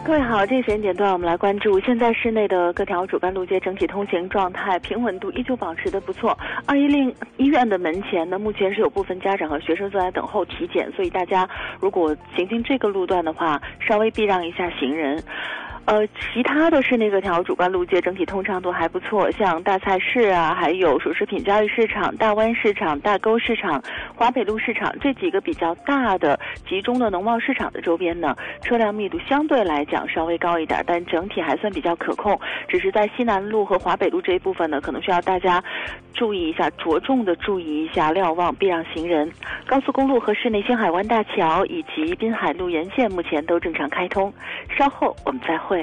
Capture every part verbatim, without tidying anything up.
各位好，这个时间点段我们来关注现在市内的各条主干路街整体通行状态平稳度依旧保持的不错。二一零医院的门前呢，目前是有部分家长和学生正在等候体检，所以大家如果行经这个路段的话，稍微避让一下行人。呃，其他的市内各条主干路街整体通畅度还不错，像大菜市啊，还有熟食品交易市场、大湾市场、大沟市场、华北路市场这几个比较大的集中的农贸市场的周边呢，车辆密度相对来讲稍微高一点，但整体还算比较可控。只是在西南路和华北路这一部分呢，可能需要大家注意一下，着重的注意一下瞭望，避让行人。高速公路和市内星海湾大桥以及滨海路沿线目前都正常开通。稍后我们再会。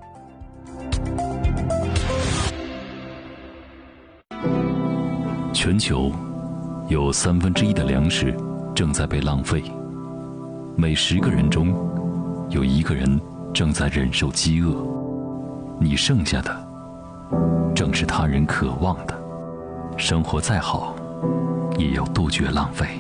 全球有三分之一的粮食正在被浪费，每十个人中有一个人正在忍受饥饿。你剩下的正是他人渴望的。生活再好，也要杜绝浪费。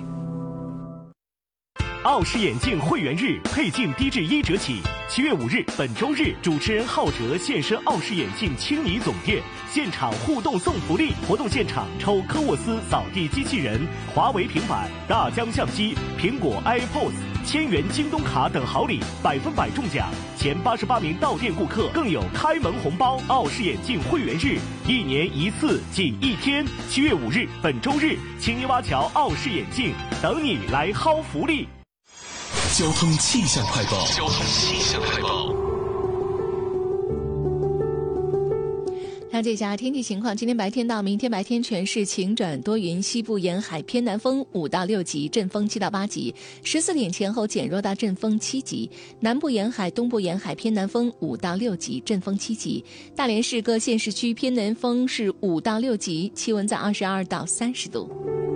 奥氏眼镜会员日配镜低至一折起，七月五日本周日，主持人浩哲现身奥氏眼镜青泥总店，现场互动送福利，活动现场抽科沃斯扫地机器人、华为平板、大疆相机、苹果 iPods、千元京东卡等好礼，百分百中奖。前八十八名到店顾客更有开门红包。奥氏眼镜会员日，一年一次，仅一天，七月五日本周日，青泥洼桥奥氏眼镜等你来薅福利。 交通气象快报。 交通气象快报。 了解一下天气情况，今天白天到明天白天全市晴转多云，西部沿海偏南风五到六级，阵风七到八级，十四点前后减弱到阵风七级，南部沿海、东部沿海偏南风五到六级，阵风七级。大连市各县市区偏南风是五到六级，气温在二十二到三十度。